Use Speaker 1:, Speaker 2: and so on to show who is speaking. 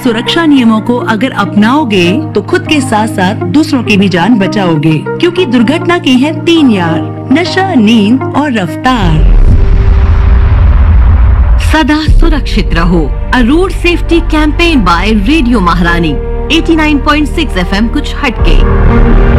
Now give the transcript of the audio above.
Speaker 1: सुरक्षा नियमों को अगर अपनाओगे तो खुद के साथ साथ दूसरों की भी जान बचाओगे, क्योंकि दुर्घटना की है 3 यार, नशा, नींद और रफ्तार।
Speaker 2: सदा सुरक्षित रहो। अ road safety campaign bye radio महारानी 89.6 FM कुछ हटके।